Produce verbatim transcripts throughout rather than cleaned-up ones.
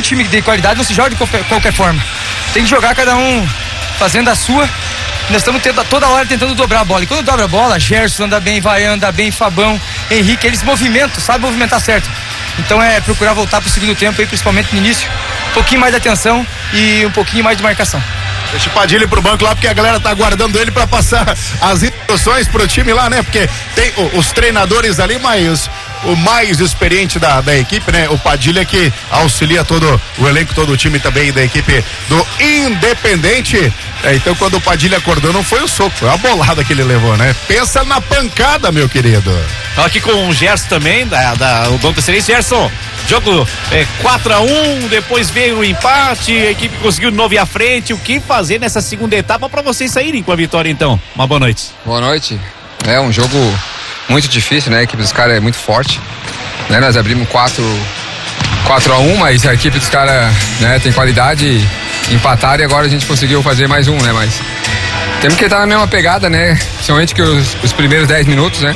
time de qualidade não se joga de qualquer, qualquer forma. Tem que jogar cada um fazendo a sua. Nós estamos tendo, toda hora tentando dobrar a bola. E quando dobra a bola, Gerson anda bem, vai anda bem, Fabão, Henrique, eles movimentam, sabem movimentar certo. Então é procurar voltar para o segundo tempo, aí, principalmente no início, um pouquinho mais de atenção e um pouquinho mais de marcação. Deixa o Padilha ir pro banco lá, porque a galera tá aguardando ele pra passar as instruções pro time lá, né? Porque tem os treinadores ali, mas o mais experiente da, da equipe, né? O Padilha, que auxilia todo o elenco, todo o time também da equipe do Independente. É, então quando o Padilha acordou, não foi o soco, foi a bolada que ele levou, né? Pensa na pancada, meu querido. Aqui com o Gerson também, da, da, o Dom Terceiro. Gerson, jogo é, quatro a um, depois veio o empate, a equipe conseguiu de novo ir à frente. O que fazer nessa segunda etapa para vocês saírem com a vitória, então? Uma boa noite. Boa noite. É um jogo muito difícil, né? A equipe dos caras é muito forte, né? Nós abrimos quatro a um, mas a equipe dos caras, né, tem qualidade, empataram e agora a gente conseguiu fazer mais um, né? Mas temos que estar na mesma pegada, né? Principalmente que os, os primeiros dez minutos, né?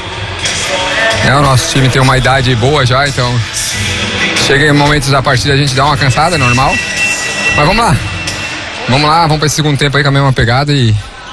É, o nosso time tem uma idade boa já, então chega em momentos da partida a gente dá uma cansada, normal. Mas vamos lá. Vamos lá, vamos para esse segundo tempo aí com a mesma pegada e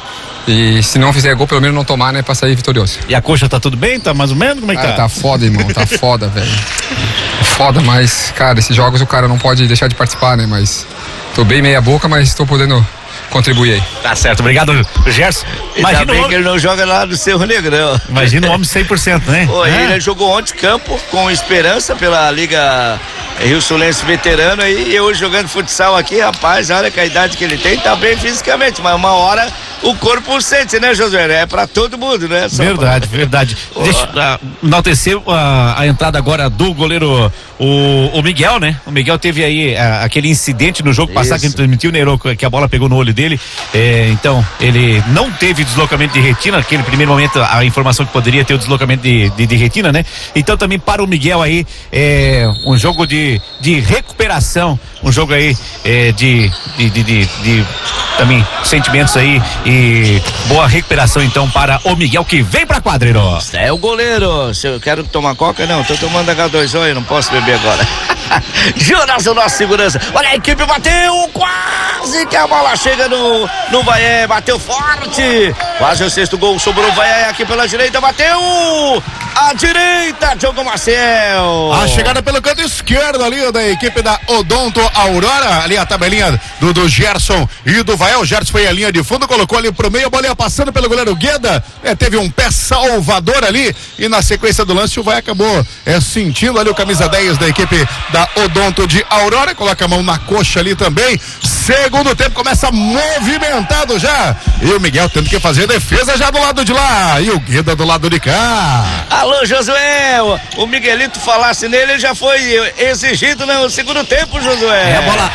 E se não fizer gol, pelo menos não tomar, né? Pra sair vitorioso. E a coxa tá tudo bem? Tá mais ou menos? Como é que cara, tá? Tá foda, irmão. Tá foda, velho. Foda, mas, cara, esses jogos o cara não pode deixar de participar, né? Mas tô bem meia boca, mas tô podendo contribuir aí. Tá certo, obrigado, Gerson. Imagina bem homem... que ele não joga lá no Cerro Negrão. Imagina um homem cem por cento, né? Pô, é. Ele jogou ontem campo com esperança pela Liga Rio Sulense veterano aí, e hoje jogando futsal aqui, rapaz, olha que a idade que ele tem, tá bem fisicamente, mas uma hora o corpo sente, né, Josué? É pra todo mundo, né? Só verdade, pra... verdade. Oh. Deixa uh, enaltecer a, a entrada agora do goleiro, o, o Miguel, né? O Miguel teve aí uh, aquele incidente no jogo passado que ele transmitiu, né, que a bola pegou no olho dele, é, então ele não teve deslocamento de retina, naquele primeiro momento a informação que poderia ter o deslocamento de, de, de retina, né? Então também para o Miguel aí, é, um jogo de, de recuperação, um jogo aí é, de, de, de, de, de também sentimentos aí e boa recuperação então para o Miguel, que vem pra quadrilha. É o goleiro. Se eu quero tomar coca, não, tô tomando agá dois O e não posso beber agora. Jonas, o nosso segurança. Olha, a equipe bateu, quase que a bola chega no, no Vaé, bateu forte, quase o sexto gol, sobrou o Vaé aqui pela direita, bateu à direita, Diogo Marcel. A chegada pelo canto esquerdo ali da equipe da Odonto Aurora, ali a tabelinha do, do Gerson e do Vaé. O Gerson foi a linha de fundo, colocou ali pro meio, a bola ia passando pelo goleiro Gueda, é, teve um pé salvador ali e na sequência do lance o Vaé acabou é, sentindo ali o camisa dez da equipe da Odonto de Aurora, coloca a mão na coxa ali também. Segundo tempo começa movimentado já e o Miguel tendo que fazer defesa já do lado de lá e o Gueda do lado de cá. Alô, Josué, o Miguelito falasse nele, ele já foi exigido no segundo tempo, Josué. É a bola.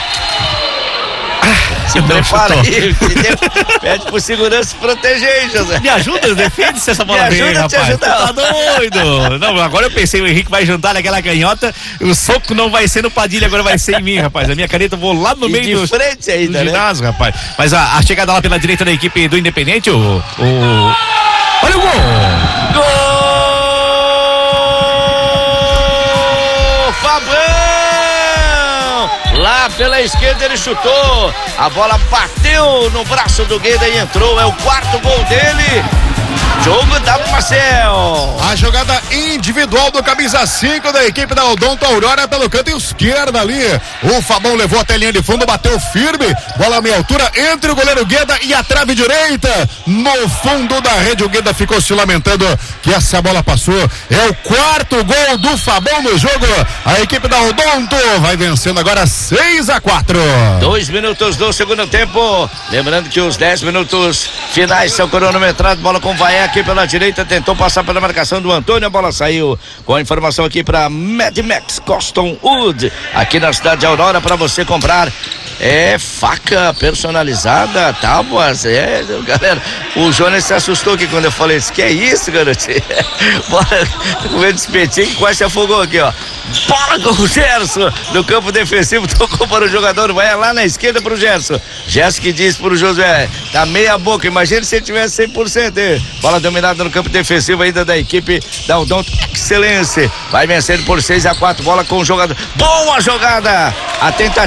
Se prepara aí, pede pro segurança se proteger aí, José. Me ajuda, defende-se essa bola bem, rapaz. Tá doido. Não, agora eu pensei, o Henrique vai jantar naquela canhota, o soco não vai ser no Padilha, agora vai ser em mim, rapaz. A minha caneta eu vou lá no e meio de do, frente aí, do ginásio, né? Rapaz. Mas a, a chegada lá pela direita da equipe do Independente, o... o... Olha o gol! Gol! Fabão! Lá pela esquerda ele chutou, a bola bateu no braço do Gueda e entrou, é o quarto gol dele. Jogo da Marcel. A jogada individual do camisa cinco da equipe da Odonto Aurora pelo canto esquerdo ali. O Fabão levou até a linha de fundo, bateu firme, bola a meia altura entre o goleiro Gueda e a trave direita. No fundo da rede o Gueda ficou se lamentando que essa bola passou. É o quarto gol do Fabão no jogo. A equipe da Odonto vai vencendo agora seis a quatro. Dois minutos do segundo tempo. Lembrando que os dez minutos finais são cronometrados. Bola com Vaé aqui pela direita, tentou passar pela marcação do Antônio, a bola saiu com a informação aqui para Mad Max Custom Wood, aqui na cidade de Aurora, para você comprar é faca personalizada, tábuas, é, galera, o Jonas se assustou aqui quando eu falei isso, que é isso, garotinho? Bora, com medo de espetinho, quase se afogou aqui, ó. Bola com o Gerson, no campo defensivo, tocou para o jogador, vai lá na esquerda para o Gerson. Gerson que diz para o Josué, tá meia boca, imagina se ele tivesse cem por cento. Bola dominada no campo defensivo ainda da equipe da Odonto Excelência, vai vencendo por seis a quatro, bola com o jogador, boa jogada, a tentativa